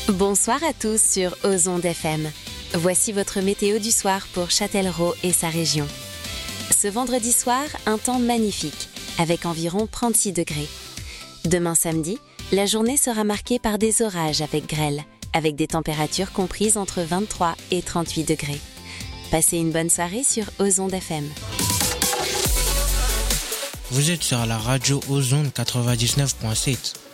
Bonsoir à tous sur Ozonde FM. Voici votre météo du soir pour Châtellerault et sa région. Ce vendredi soir, un temps magnifique, avec environ 36 degrés. Demain samedi, la journée sera marquée par des orages avec grêle, avec des températures comprises entre 23 et 38 degrés. Passez une bonne soirée sur Ozonde FM. Vous êtes sur la radio Ozonde 99.7.